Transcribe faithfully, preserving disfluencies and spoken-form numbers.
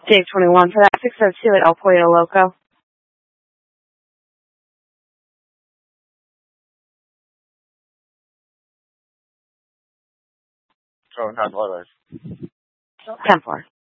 Dave twenty-one for that six oh two at El Pollo Loco. Oh, not what? ten four.